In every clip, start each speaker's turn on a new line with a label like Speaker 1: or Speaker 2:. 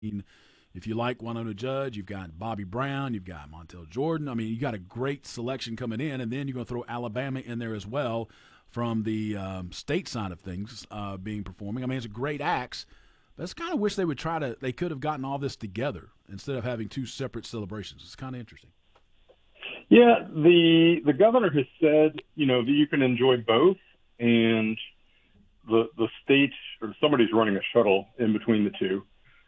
Speaker 1: if you like Winona Judge, you've got Bobby Brown, you've got Montel Jordan. I mean, you got a great selection coming in, and then you're going to throw Alabama in there as well from the state side of things being performing. I mean, it's a great acts. But I just kind of wish they could have gotten all this together instead of having two separate celebrations. It's kind of interesting.
Speaker 2: Yeah, the governor has said, that you can enjoy both, and the state or somebody's running a shuttle in between the two.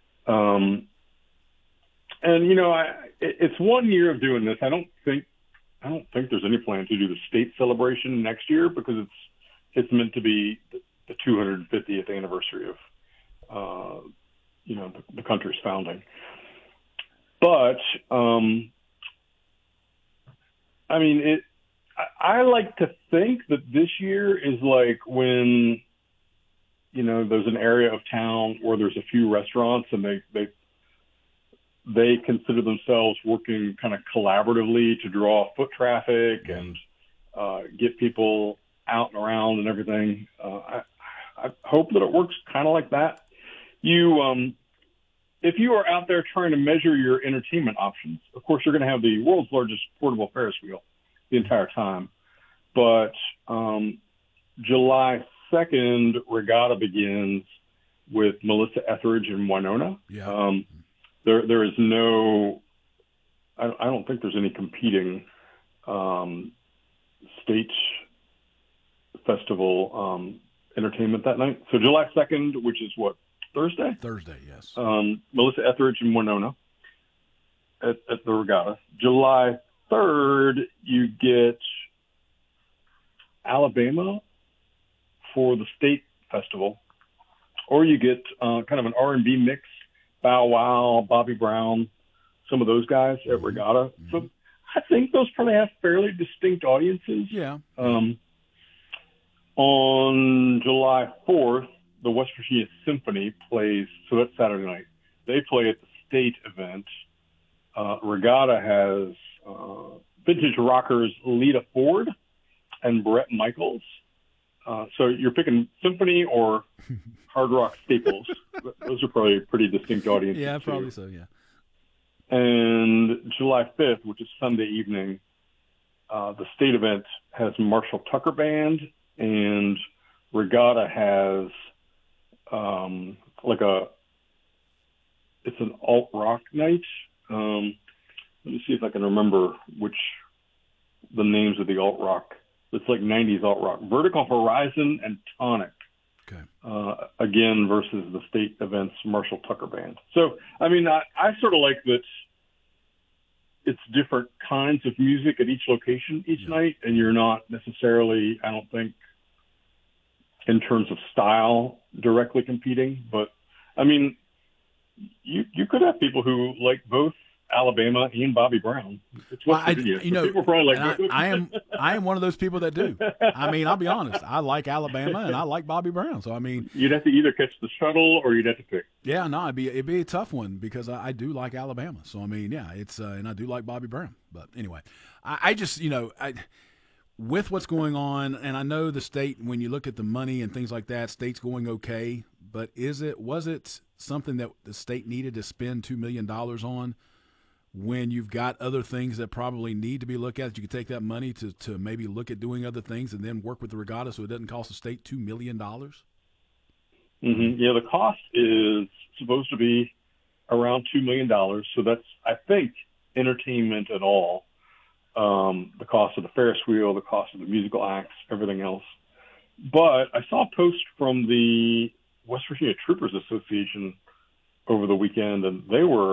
Speaker 2: And it's 1 year of doing this. I don't think there's any plan to do the state celebration next year because it's meant to be the 250th anniversary of the country's founding. But I like to think that this year is like when there's an area of town where there's a few restaurants and they consider themselves working kind of collaboratively to draw foot traffic and get people out and around and everything. I hope that it works kind of like that. If you are out there trying to measure your entertainment options, of course, you're going to have the world's largest portable Ferris wheel the entire time. But July 2nd, Regatta begins with Melissa Etheridge and Winona.
Speaker 1: Yeah.
Speaker 2: There is no, I don't think there's any competing state festival entertainment that night. So July 2nd, which is what, Thursday?
Speaker 1: Thursday, yes.
Speaker 2: Melissa Etheridge and Winona at the Regatta. July 3rd, you get Alabama for the state festival, or you get kind of an R&B mix, Bow Wow, Bobby Brown, some of those guys at Regatta. Mm-hmm. So I think those probably have fairly distinct audiences.
Speaker 1: Yeah.
Speaker 2: On July 4th, the West Virginia Symphony plays, so that's Saturday night. They play at the state event. Regatta has vintage rockers Lita Ford and Brett Michaels. So you're picking symphony or hard rock staples. Those are probably pretty distinct audiences.
Speaker 1: Yeah, probably so, yeah.
Speaker 2: And July 5th, which is Sunday evening, the state event has Marshall Tucker Band, and Regatta has it's an alt rock night. Let me see if I can remember the names of the alt rock. It's like 90s alt rock. Vertical Horizon and Tonic.
Speaker 1: Okay.
Speaker 2: Again, versus the state event's Marshall Tucker Band. So, I sort of like that it's different kinds of music at each location each night, and you're not necessarily, I don't think, in terms of style, directly competing. But, you could have people who like both Alabama and Bobby Brown. It's West Virginia. People probably like both.
Speaker 1: I am one of those people that do. I'll be honest. I like Alabama and I like Bobby Brown. So
Speaker 2: you'd have to either catch the shuttle or you'd have to pick.
Speaker 1: Yeah, no, it'd be a tough one because I do like Alabama. So it's and I do like Bobby Brown. But anyway, I just with what's going on, and I know the state, when you look at the money and things like that, state's going okay. But was it something that the state needed to spend $2 million on? When you've got other things that probably need to be looked at, you could take that money to maybe look at doing other things and then work with the Regatta so it doesn't cost the state $2 million?
Speaker 2: Mm-hmm. Yeah, the cost is supposed to be around $2 million. So that's, I think, entertainment at all. The cost of the Ferris wheel, the cost of the musical acts, everything else. But I saw a post from the West Virginia Troopers Association over the weekend, and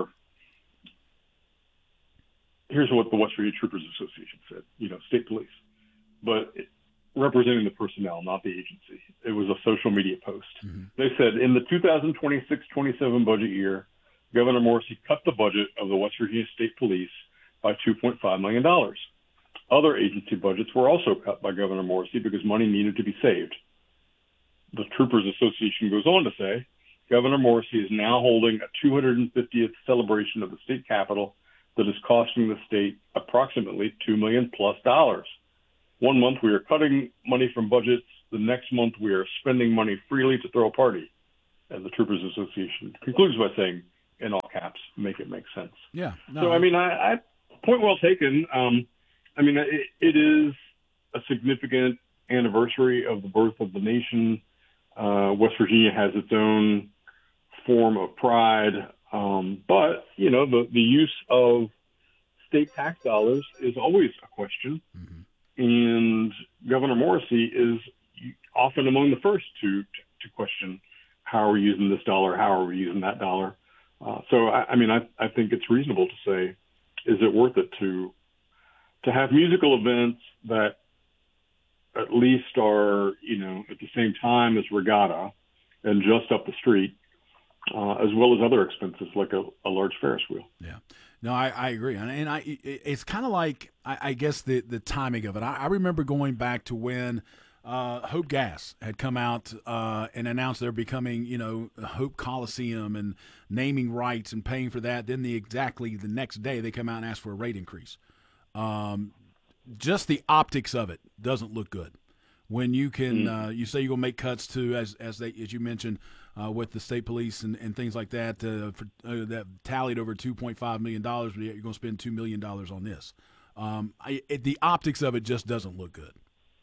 Speaker 2: here's what the West Virginia Troopers Association said, state police, but representing the personnel, not the agency. It was a social media post. Mm-hmm. They said, in the 2026-27 budget year, Governor Morrisey cut the budget of the West Virginia State Police by $2.5 million. Other agency budgets were also cut by Governor Morrisey because money needed to be saved. The Troopers Association goes on to say, Governor Morrisey is now holding a 250th celebration of the state capitol that is costing the state approximately $2 million plus. 1 month we are cutting money from budgets. The next month we are spending money freely to throw a party. And the Troopers Association concludes by saying, in caps make it make sense.
Speaker 1: Yeah. No,
Speaker 2: So, I mean, I point well taken. I mean, it is a significant anniversary of the birth of the nation. West Virginia has its own form of pride. But, you know, the use of state tax dollars is always a question.
Speaker 1: Mm-hmm.
Speaker 2: And Governor Morrisey is often among the first to question how are we using this dollar, how are we using that dollar. So, I mean, I think it's reasonable to say, is it worth it to have musical events that at least are, you know, at the same time as regatta and just up the street, as well as other expenses like a large Ferris wheel.
Speaker 1: Yeah. No, I agree. And it's kind of like, I guess, the timing of it. I remember going back to when Hope Gas had come out and announced they're becoming, you know, Hope Coliseum and naming rights and paying for that. Then exactly the next day they come out and ask for a rate increase. Just the optics of it doesn't look good. When you can, you say you're gonna make cuts to, as you mentioned, with the state police and things like that, that tallied over $2.5 million, but yet you're gonna spend $2 million on this. The optics of it just doesn't look good.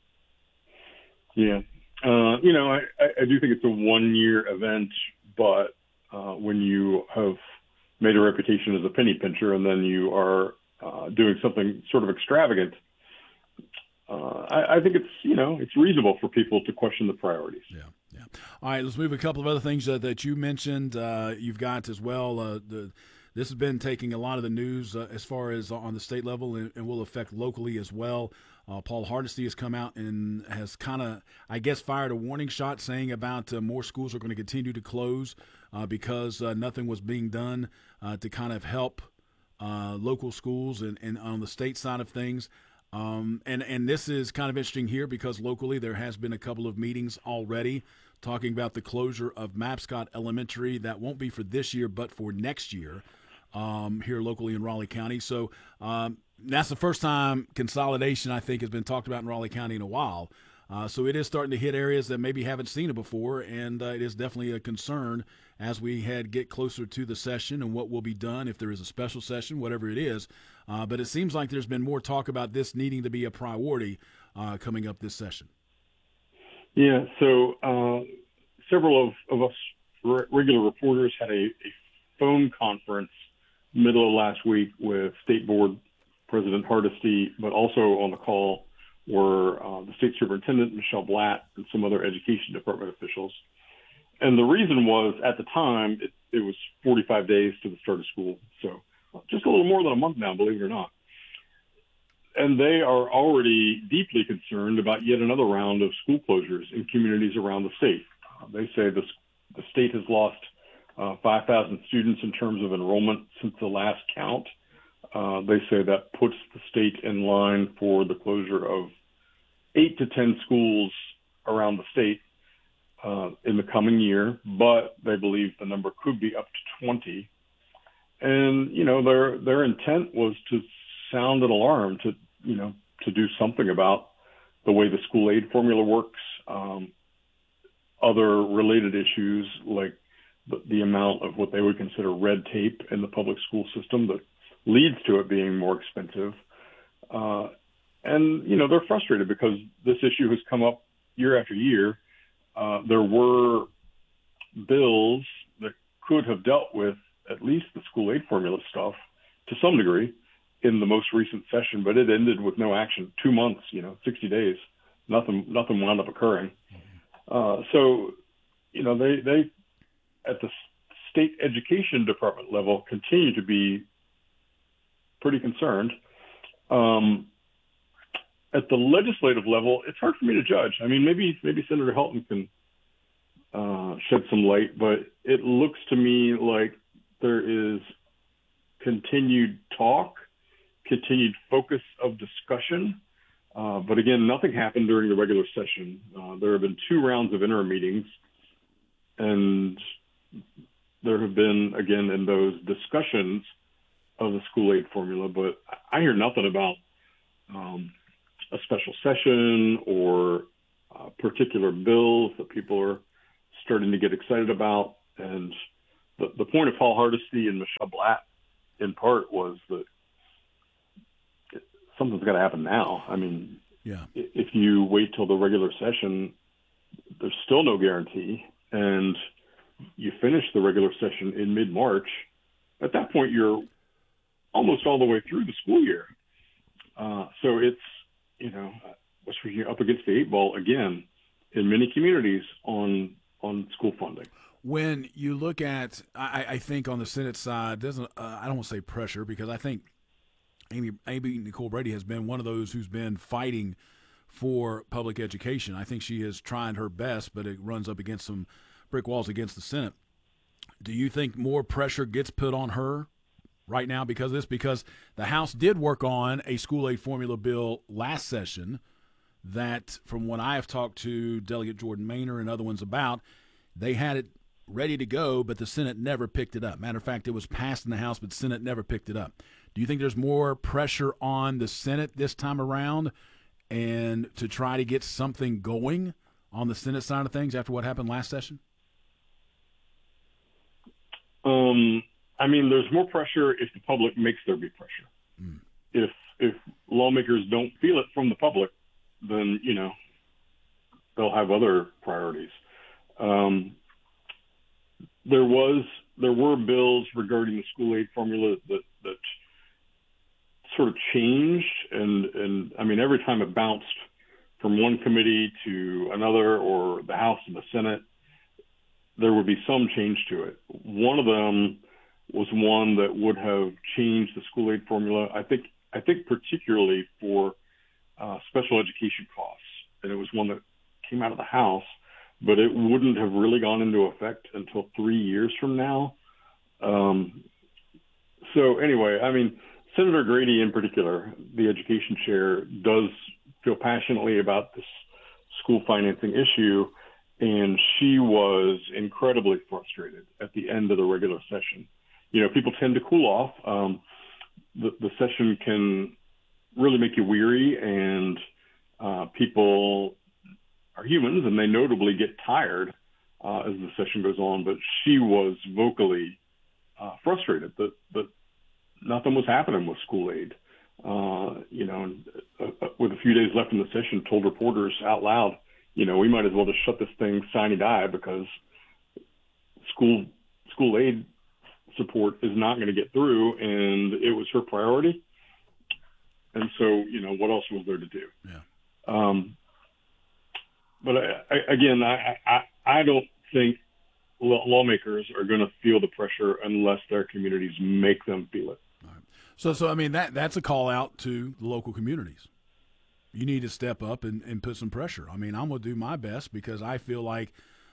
Speaker 2: Yeah, you know, I do think it's a 1-year event, but when you have made a reputation as a penny pincher and then you are doing something sort of extravagant, I think it's, you know, it's reasonable for people to question the priorities.
Speaker 1: Yeah. All right, let's move a couple of other things that you mentioned. You've got as well. This has been taking a lot of the news as far as on the state level and will affect locally as well. Paul Hardesty has come out and has kind of, I guess, fired a warning shot saying about more schools are going to continue to close because nothing was being done to kind of help local schools and on the state side of things. And this is kind of interesting here because locally there has been a couple of meetings already talking about the closure of Mapscott Elementary. That won't be for this year, but for next year here locally in Raleigh County. So that's the first time consolidation, I think, has been talked about in Raleigh County in a while. So it is starting to hit areas that maybe haven't seen it before, and it is definitely a concern as we get closer to the session and what will be done if there is a special session, whatever it is. But it seems like there's been more talk about this needing to be a priority coming up this session.
Speaker 2: Yeah, so several of us regular reporters had a phone conference middle of last week with State Board President Hardesty, but also on the call were the State Superintendent, Michelle Blatt, and some other Education Department officials. And the reason was, at the time, it was 45 days to the start of school, so just a little more than a month now, believe it or not. And they are already deeply concerned about yet another round of school closures in communities around the state. They say the state has lost 5,000 students in terms of enrollment since the last count. They say that puts the state in line for the closure of 8 to 10 schools around the state in the coming year, but they believe the number could be up to 20. And, you know, their intent was to sound an alarm, to do something about the way the school aid formula works, other related issues like the amount of what they would consider red tape in the public school system that leads to it being more expensive. And, you know, they're frustrated because this issue has come up year after year. There were bills that could have dealt with at least the school aid formula stuff to some degree in the most recent session, but it ended with no action. 2 months, 60 days, nothing wound up occurring. So, you know, they at the state education department level continue to be pretty concerned. At the legislative level, it's hard for me to judge. I mean, maybe Senator Helton can shed some light, but it looks to me like there is continued talk, continued focus of discussion. But again, nothing happened during the regular session. There have been 2 rounds of interim meetings, and there have been, again, in those discussions of the school aid formula, but I hear nothing about a special session or particular bills that people are starting to get excited about. And the point of Paul Hardesty and Michelle Blatt, in part, was that something's got to happen now. I mean,
Speaker 1: yeah.
Speaker 2: If you wait till the regular session, there's still no guarantee, and you finish the regular session in mid-March. At that point, you're almost all the way through the school year. So it's, West Virginia up against the 8 ball again in many communities on school funding.
Speaker 1: When you look at, I think on the Senate side, I don't want to say pressure, because I think Amy Nicole Brady has been one of those who's been fighting for public education. I think she has tried her best, but it runs up against some brick walls against the Senate. Do you think more pressure gets put on her right now because of this? Because the House did work on a school aid formula bill last session that, from what I have talked to Delegate Jordan Maynor and other ones about, they had it ready to go, but the Senate never picked it up. Matter of fact, it was passed in the House, but the Senate never picked it up. Do you think there's more pressure on the Senate this time around and to try to get something going on the Senate side of things after what happened last session?
Speaker 2: There's more pressure if the public makes there be pressure. If lawmakers don't feel it from the public, then, they'll have other priorities. There were bills regarding the school aid formula that sort of changed, and every time it bounced from one committee to another, or the House and the Senate, there would be some change to it. One of them was one that would have changed the school aid formula, I think particularly for special education costs. And it was one that came out of the House, but it wouldn't have really gone into effect until 3 years from now. So anyway, Senator Grady in particular, the education chair, does feel passionately about this school financing issue, and she was incredibly frustrated at the end of the regular session. People tend to cool off. The session can really make you weary, and people are humans, and they notably get tired as the session goes on. But she was vocally frustrated that nothing was happening with school aid. With a few days left in the session, told reporters out loud, we might as well just shut this thing sine die, because school aid support is not going to get through, and it was her priority. And so, what else was there to do?
Speaker 1: Yeah.
Speaker 2: But I don't think lawmakers are going to feel the pressure unless their communities make them feel it.
Speaker 1: All right. So that's a call out to the local communities. You need to step up and put some pressure. I'm going to do my best, because I feel like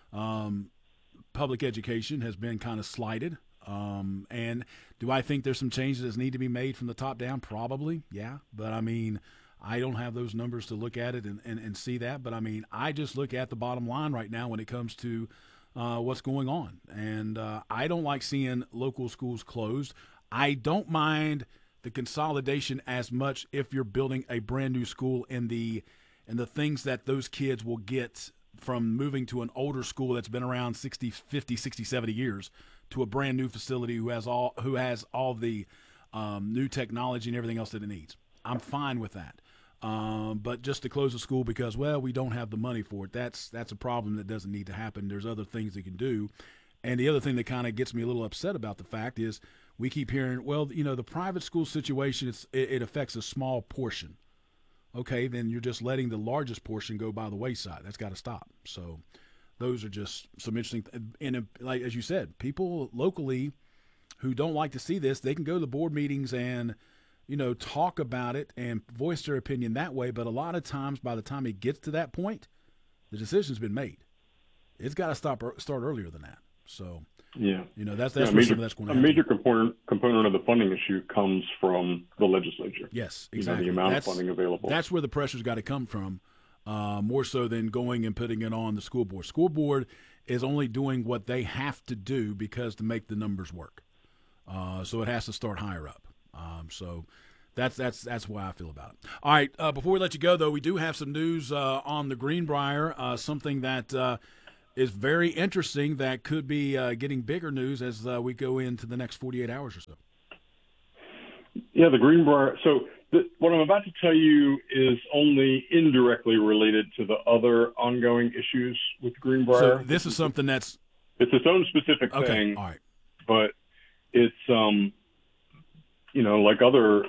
Speaker 1: public education has been kind of slighted. And do I think there's some changes that need to be made from the top down? Probably, yeah. But I don't have those numbers to look at it and see that. But I just look at the bottom line right now when it comes to what's going on. And I don't like seeing local schools closed. I don't mind the consolidation as much if you're building a brand new school, and the things that those kids will get from moving to an older school that's been around 60, 50, 60, 70 years to a brand new facility who has all the new technology and everything else that it needs. I'm fine with that. But just to close a school because, we don't have the money for it, that's a problem that doesn't need to happen. There's other things they can do. And the other thing that kind of gets me a little upset about the fact is we keep hearing, the private school situation, it affects a small portion. Okay, then you're just letting the largest portion go by the wayside. That's got to stop. So those are just some interesting and like as you said, people locally who don't like to see this, they can go to the board meetings and talk about it and voice their opinion that way. But a lot of times, by the time it gets to that point, the decision's been made. It's got to start earlier than that. So
Speaker 2: yeah,
Speaker 1: that's where some of that's going to happen.
Speaker 2: A major component of the funding issue comes from the legislature.
Speaker 1: Yes, exactly.
Speaker 2: The amount of funding available.
Speaker 1: That's where the pressure's got to come from, more so than going and putting it on the school board. School board is only doing what they have to do because to make the numbers work. So it has to start higher up. So that's why I feel about it. All right, before we let you go, though, we do have some news on the Greenbrier, something that is very interesting. That could be getting bigger news as we go into the next 48 hours or so.
Speaker 2: Yeah, the Greenbrier. So what I'm about to tell you is only indirectly related to the other ongoing issues with Greenbrier.
Speaker 1: So this is something that's
Speaker 2: it's its own specific thing.
Speaker 1: All right.
Speaker 2: But it's like other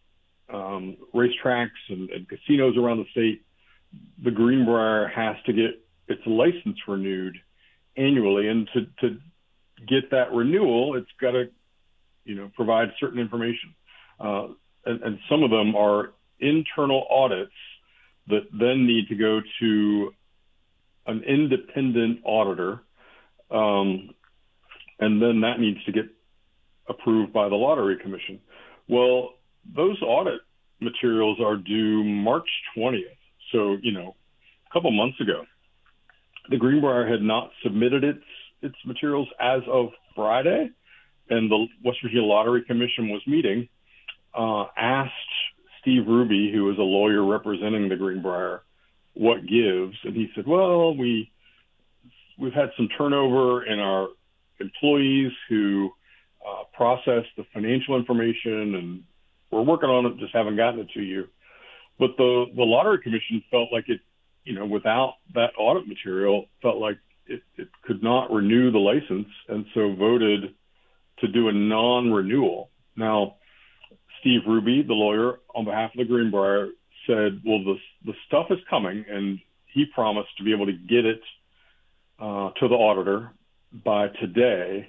Speaker 2: racetracks and casinos around the state, the Greenbrier has to get its license renewed annually, and to get that renewal, it's got to provide certain information. And some of them are internal audits that then need to go to an independent auditor, and then that needs to get approved by the Lottery Commission. Well, those audit materials are due March 20th. So, a couple months ago, the Greenbrier had not submitted its materials as of Friday, and the West Virginia Lottery Commission was meeting, asked Steve Ruby, who is a lawyer representing the Greenbrier, what gives. And he said, well, we've had some turnover in our employees who process the financial information, and we're working on it, just haven't gotten it to you. But the Lottery Commission felt like it, without that audit material, felt like it could not renew the license, and so voted to do a non-renewal. Now, Steve Ruby, the lawyer on behalf of the Greenbrier, said, well, the stuff is coming, and he promised to be able to get it to the auditor by today.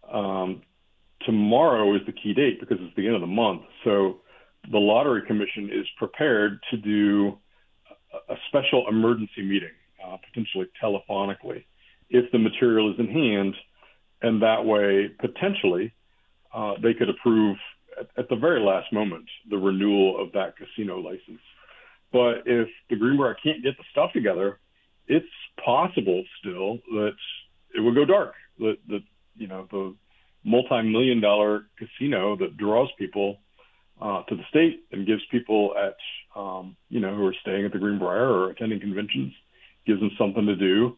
Speaker 2: Tomorrow is the key date because it's the end of the month. So the Lottery Commission is prepared to do a special emergency meeting, potentially telephonically, if the material is in hand, and that way, potentially, they could approve at the very last moment the renewal of that casino license. But if the Greenbrier can't get the stuff together, it's possible still that it will go dark. The multi-million-dollar casino that draws people to the state and gives people who are staying at the Greenbrier or attending conventions, gives them something to do,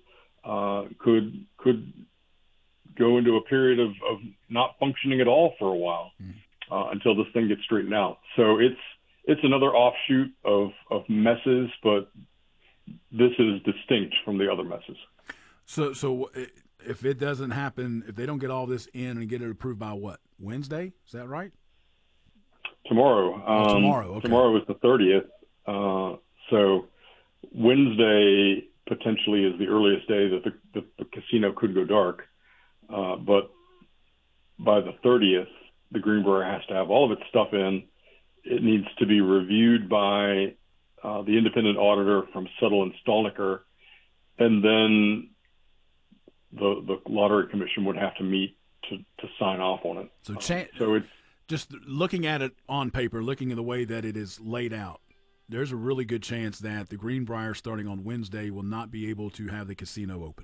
Speaker 2: could go into a period of not functioning at all for a while until this thing gets straightened out. So it's another offshoot of messes, but this is distinct from the other messes.
Speaker 1: So if it doesn't happen, if they don't get all this in and get it approved by what, Wednesday? Is that right?
Speaker 2: Tomorrow.
Speaker 1: Tomorrow. Okay.
Speaker 2: Tomorrow is the 30th. So Wednesday potentially is the earliest day that the casino could go dark. But by the 30th, the Greenbrier has to have all of its stuff in. It needs to be reviewed by the independent auditor from Settle and Stolniker, and then the Lottery Commission would have to meet to sign off on it. So it's
Speaker 1: just looking at it on paper, looking at the way that it is laid out, there's a really good chance that the Greenbrier, starting on Wednesday, will not be able to have the casino open.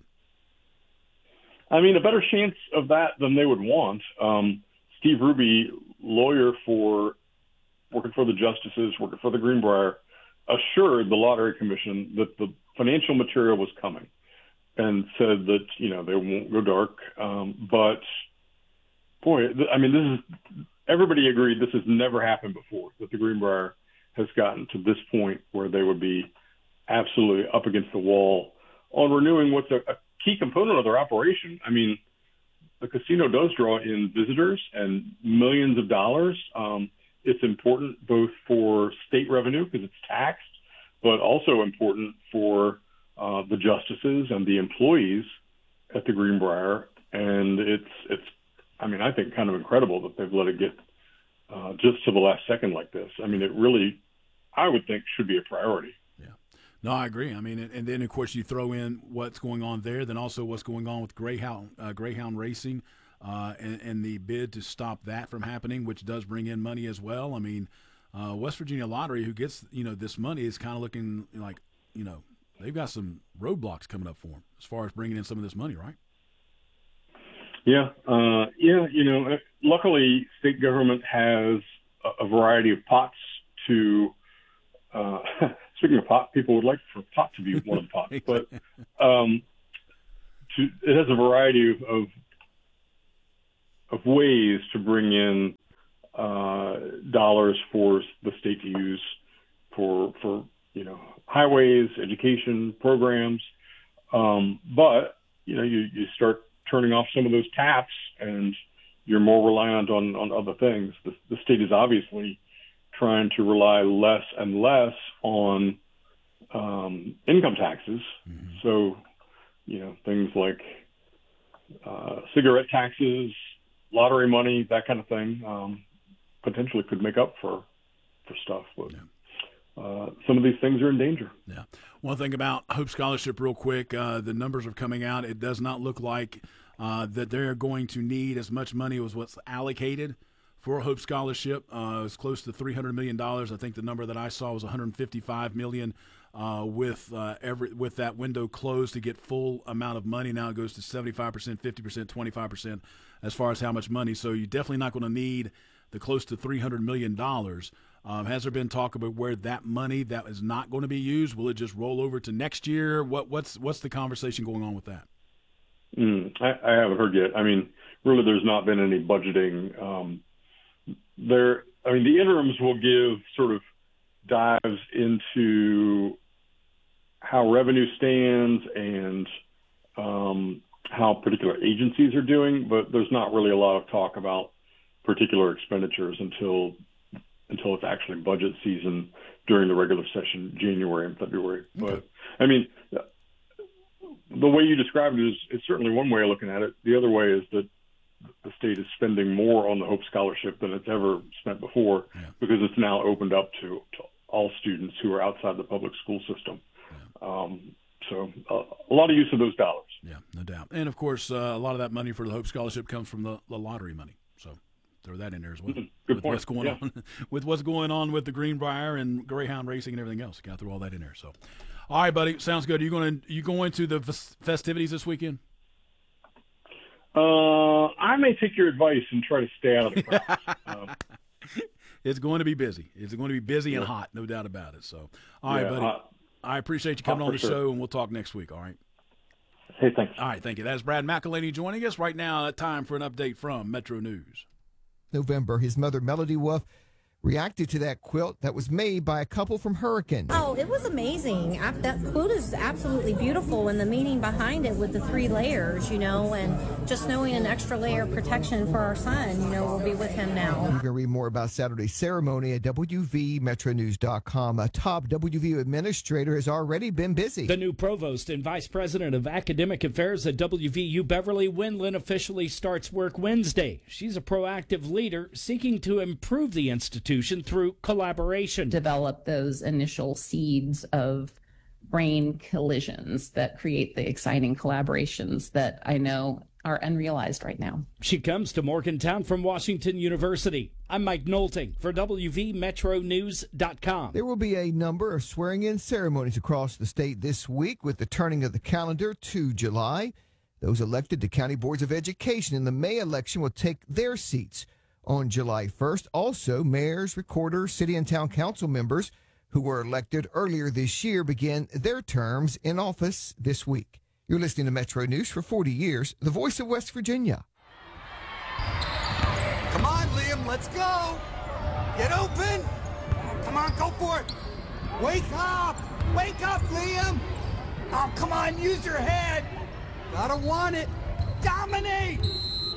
Speaker 2: I mean, a better chance of that than they would want. Steve Ruby, lawyer working for the justices, working for the Greenbrier, assured the Lottery Commission that the financial material was coming, and said that they won't go dark. But boy, I mean, this is, everybody agreed this has never happened before, that the Greenbrier has gotten to this point where they would be absolutely up against the wall on renewing what's a key component of their operation. I mean, the casino does draw in visitors and millions of dollars. It's important both for state revenue because it's taxed, but also important for the justices and the employees at the Greenbrier. And it's I think kind of incredible that they've let it get just to the last second like this. I mean, it really, I would think, should be a priority.
Speaker 1: Yeah. No, I agree. I mean, and then, of course, you throw in what's going on there, then also what's going on with Greyhound racing and the bid to stop that from happening, which does bring in money as well. I mean, West Virginia Lottery, who gets, this money, is kind of looking like, they've got some roadblocks coming up for them as far as bringing in some of this money, right?
Speaker 2: Yeah. Luckily, state government has a variety of pots to speaking of pot, people would like for pot to be one of the pots. But it has a variety of ways to bring in dollars for the state to use for highways, education programs. But you start turning off some of those taps, and you're more reliant on other things. The state is obviously trying to rely less and less on income taxes. Mm-hmm. So, things like cigarette taxes, lottery money, that kind of thing, potentially could make up for stuff. But some of these things are in danger.
Speaker 1: Yeah. One thing about Hope Scholarship real quick, the numbers are coming out. It does not look like that they're going to need as much money as what's allocated for a Hope Scholarship. It's close to $300 million. I think the number that I saw was $155 million with that window closed to get full amount of money. Now it goes to 75%, 50%, 25% as far as how much money. So you're definitely not going to need the close to $300 million. Has there been talk about where that money that is not going to be used? Will it just roll over to next year? What's the conversation going on with that?
Speaker 2: I haven't heard yet. I mean, really, there's not been any budgeting. The interims will give sort of dives into how revenue stands and how particular agencies are doing, but there's not really a lot of talk about particular expenditures until it's actually budget season during the regular session, January and February. Okay. But I mean, the way you described it is certainly one way of looking at it. The other way is that the state is spending more on the Hope Scholarship than it's ever spent before, because it's now opened up to all students who are outside the public school system. Yeah. So a lot of use of those dollars.
Speaker 1: Yeah, no doubt. And, of course, a lot of that money for the Hope Scholarship comes from the lottery money. So throw that in there as well.
Speaker 2: Good point.
Speaker 1: What's going on with what's going on with the Greenbrier and Greyhound racing and everything else. Got to throw all that in there. So, all right, buddy, sounds good. You going to the festivities this weekend?
Speaker 2: I may take your advice and try to stay out of the crowd.
Speaker 1: It's going to be busy. It's going to be busy and hot, no doubt about it. So, all right, buddy. I appreciate you coming on the show, and we'll talk next week. All right.
Speaker 2: Hey, thanks.
Speaker 1: All right, thank you. That's Brad McElhaney joining us right now. Time for an update from Metro News.
Speaker 3: November, his mother, Melody Wolf, reacted to that quilt that was made by a couple from Hurricane.
Speaker 4: Oh, it was amazing. That quilt is absolutely beautiful, and the meaning behind it with the 3 layers, and just knowing an extra layer of protection for our son, we'll be with him now.
Speaker 3: You can read more about Saturday's ceremony at WVMetroNews.com. A top WVU administrator has already been busy.
Speaker 5: The new provost and vice president of academic affairs at WVU, Beverly Windland, officially starts work Wednesday. She's a proactive leader seeking to improve the institution through collaboration.
Speaker 6: Develop those initial seeds of brain collisions that create the exciting collaborations that I know are unrealized right now.
Speaker 5: She comes to Morgantown from Washington University. I'm Mike Nolting for WVMetroNews.com.
Speaker 3: There will be a number of swearing-in ceremonies across the state this week with the turning of the calendar to July. Those elected to county boards of education in the May election will take their seats on July 1st. Also, mayors, recorders, city and town council members who were elected earlier this year begin their terms in office this week. You're listening to Metro News for 40 years, the voice of West Virginia.
Speaker 7: Come on, Liam, let's go. Get open. Come on, go for it. Wake up. Wake up, Liam. Oh, come on, use your head. Gotta want it. Dominate.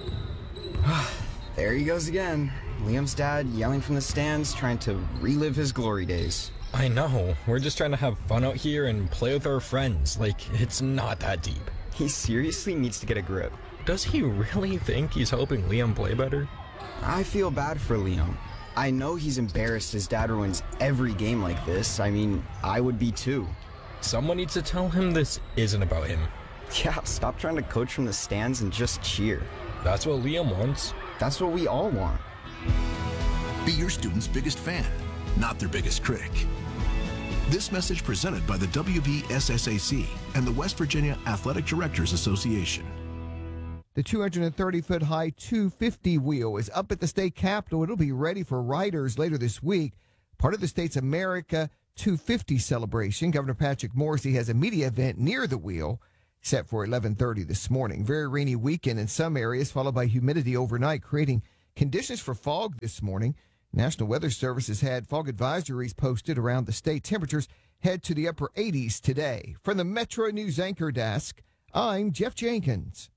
Speaker 8: There he goes again. Liam's dad yelling from the stands, trying to relive his glory days.
Speaker 9: I know. We're just trying to have fun out here and play with our friends. It's not that deep.
Speaker 8: He seriously needs to get a grip.
Speaker 9: Does he really think he's helping Liam play better?
Speaker 8: I feel bad for Liam. I know he's embarrassed his dad ruins every game like this. I mean, I would be too.
Speaker 9: Someone needs to tell him this isn't about him.
Speaker 8: Yeah, stop trying to coach from the stands and just cheer.
Speaker 9: That's what Liam wants.
Speaker 8: That's what we all want.
Speaker 10: Be your student's biggest fan, not their biggest critic. This message presented by the WVSSAC and the West Virginia Athletic Directors Association.
Speaker 3: The 230-foot high 250 wheel is up at the state capitol. It'll be ready for riders later this week. Part of the state's America 250 celebration. Governor Patrick Morrisey has a media event near the wheel. set for 11:30 this morning. Very rainy weekend in some areas, followed by humidity overnight, creating conditions for fog this morning. National Weather Service has had fog advisories posted around the state. Temperatures head to the upper 80s today. From the Metro News Anchor Desk, I'm Jeff Jenkins.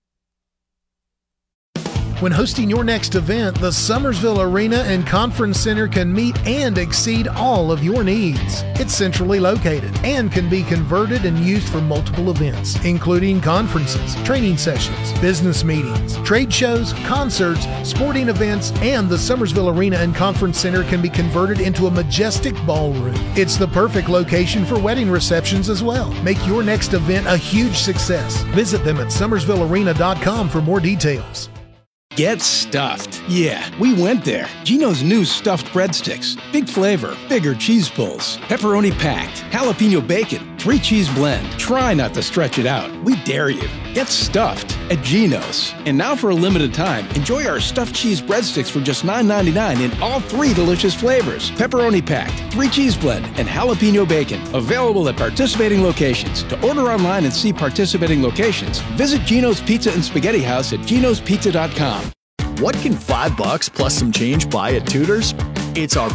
Speaker 11: When hosting your next event, the Summersville Arena and Conference Center can meet and exceed all of your needs. It's centrally located and can be converted and used for multiple events, including conferences, training sessions, business meetings, trade shows, concerts, sporting events, and the Summersville Arena and Conference Center can be converted into a majestic ballroom. It's the perfect location for wedding receptions as well. Make your next event a huge success. Visit them at summersvillearena.com for more details.
Speaker 12: Get stuffed. Yeah, we went there. Geno's new stuffed breadsticks. Big flavor, bigger cheese pulls, pepperoni packed, jalapeno bacon, 3 cheese blend. Try not to stretch it out. We dare you. Get stuffed at Geno's. And now for a limited time, enjoy our stuffed cheese breadsticks for just $9.99 in all 3 delicious flavors. Pepperoni packed, 3 cheese blend, and jalapeno bacon. Available at participating locations. To order online and see participating locations, visit Geno's Pizza and Spaghetti House at genospizza.com.
Speaker 13: What can $5 plus some change buy at Tudor's? It's our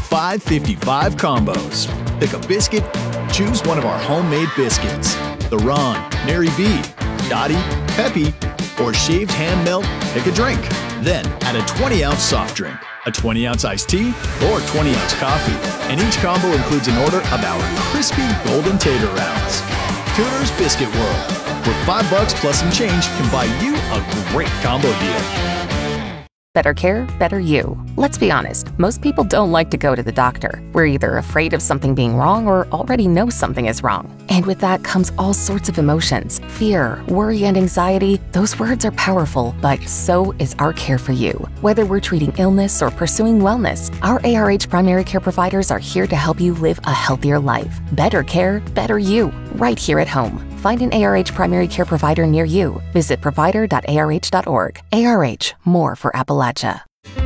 Speaker 13: $5.55 combos. Pick a biscuit, choose one of our homemade biscuits. The Ron, Mary B, Dottie, Peppy, or shaved ham melt, pick a drink. Then add a 20-ounce soft drink, a 20-ounce iced tea, or 20-ounce coffee. And each combo includes an order of our crispy golden tater rounds. Tudor's Biscuit World, where $5 plus some change can buy you a great combo deal.
Speaker 14: Better care, better you. Let's be honest, most people don't like to go to the doctor. We're either afraid of something being wrong or already know something is wrong. And with that comes all sorts of emotions. Fear, worry, and anxiety. Those words are powerful, but so is our care for you. Whether we're treating illness or pursuing wellness, our ARH primary care providers are here to help you live a healthier life. Better care, better you. Right here at home. Find an ARH primary care provider near you. Visit provider.arh.org. ARH, more for Appalachia.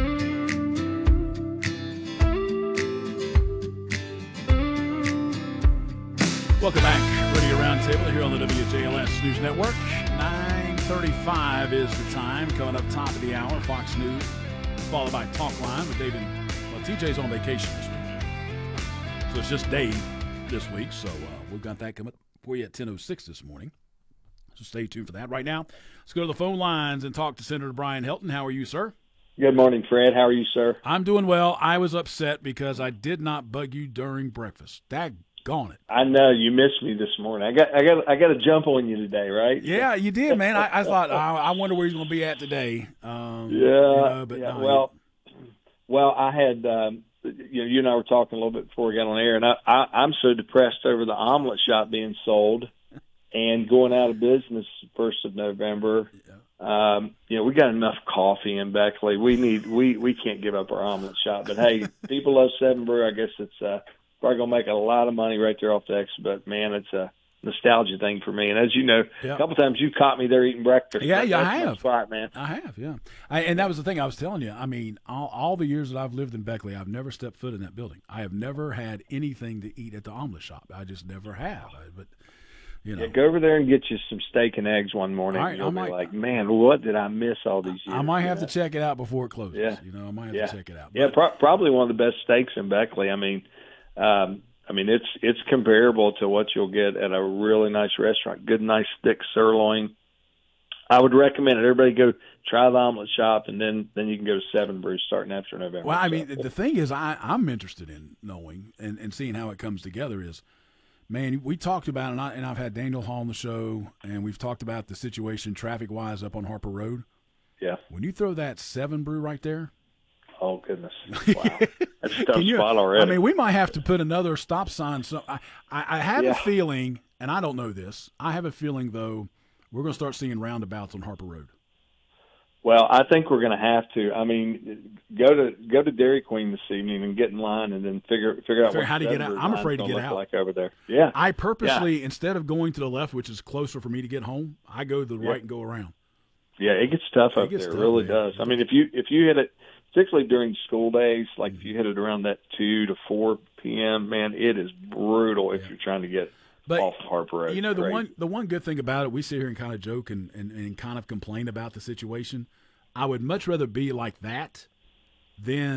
Speaker 1: Welcome back. Radio Roundtable here on the WJLS News Network. 9:35 is the time. Coming up top of the hour, Fox News, followed by Talk Line with David. Well, TJ's on vacation this week, so it's just Dave this week. So we've got that coming for you at 10:06 this morning. So stay tuned for that. Right now, let's go to the phone lines and talk to Senator Brian Helton. How are you, sir?
Speaker 15: Good morning, Fred. How are you, sir?
Speaker 1: I'm doing well. I was upset because I did not bug you during breakfast. Daggone it.
Speaker 15: I know you missed me this morning. I got to jump on you today, right?
Speaker 1: Yeah, you did, man. I thought I wonder where he's going to be at today.
Speaker 15: Well, I had you and I were talking a little bit before we got on air, and I'm so depressed over the omelet shop being sold and going out of business 1st of November. We got enough coffee in Beckley. We can't give up our omelet shop. But hey, people love Seven Brew. I guess it's probably gonna make a lot of money right there off the exit. But man, it's a nostalgia thing for me. And as you know, a couple times you caught me there eating breakfast.
Speaker 1: Yeah, I
Speaker 15: have.
Speaker 1: My
Speaker 15: spot, man.
Speaker 1: I have, yeah. And that was the thing I was telling you. I mean, all the years that I've lived in Beckley, I've never stepped foot in that building. I have never had anything to eat at the omelet shop. I just never have. But
Speaker 15: go over there and get you some steak and eggs one morning.
Speaker 1: Right,
Speaker 15: and you'll be like, man, what did I miss all these years?
Speaker 1: I might have to check it out before it closes.
Speaker 15: Yeah.
Speaker 1: I might have to check it out.
Speaker 15: Yeah, probably one of the best steaks in Beckley. I mean, it's comparable to what you'll get at a really nice restaurant. Good, nice, thick sirloin. I would recommend it. Everybody go try the omelet shop, and then you can go to Seven Brews starting after November.
Speaker 1: Well, I mean, the thing is, I'm interested in knowing and seeing how it comes together is, man, we talked about it, and I've had Daniel Hall on the show, and we've talked about the situation traffic-wise up on Harper Road.
Speaker 15: Yeah.
Speaker 1: When you throw that Seven Brew right there.
Speaker 15: Oh, goodness. Wow. That's a tough spot already.
Speaker 1: I mean, we might have to put another stop sign. So I have a feeling, and I don't know this, I have a feeling, though, we're going to start seeing roundabouts on Harper Road.
Speaker 15: Well, I think we're going to have to. I mean, go to Dairy Queen this evening and get in line, and then figure out
Speaker 1: how to get out. I'm afraid to get out.
Speaker 15: Like over there. Yeah.
Speaker 1: I purposely, instead of going to the left, which is closer for me to get home, I go to the right and go around.
Speaker 15: Yeah, it gets tough up there. It really does. I mean, if you hit it, particularly during school days, if you hit it around that 2 to 4 p.m., man, it is brutal if you're trying to get
Speaker 1: But
Speaker 15: off Harper Road.
Speaker 1: You know,
Speaker 15: Great.
Speaker 1: the one good thing about it, we sit here and kind of joke and kind of complain about the situation. I would much rather be like that than